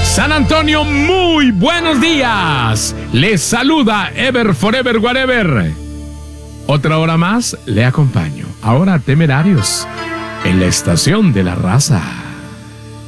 San Antonio, muy buenos días. Les saluda Ever Forever Whatever. Otra hora más le acompaño. Ahora Temerarios, en la estación de la raza.